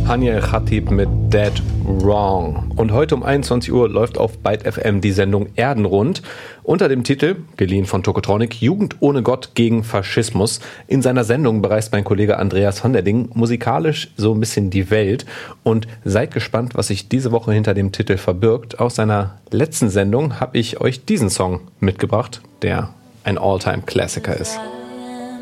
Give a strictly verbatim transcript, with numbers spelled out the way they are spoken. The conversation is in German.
Hania El Khatib mit Dead Wrong. Und heute um einundzwanzig Uhr läuft auf Byte F M die Sendung Erdenrund unter dem Titel, geliehen von Tokotronic, Jugend ohne Gott gegen Faschismus. In seiner Sendung bereist mein Kollege Andreas van der Ding musikalisch so ein bisschen die Welt. Und seid gespannt, was sich diese Woche hinter dem Titel verbirgt. Aus seiner letzten Sendung habe ich euch diesen Song mitgebracht, der ein All-Time-Klassiker ist.